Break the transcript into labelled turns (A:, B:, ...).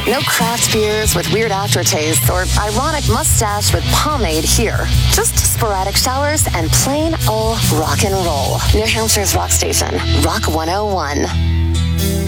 A: No craft beers with weird aftertastes or ironic mustache with pomade here. Just sporadic showers and plain old rock and roll. New Hampshire's rock station, Rock 101.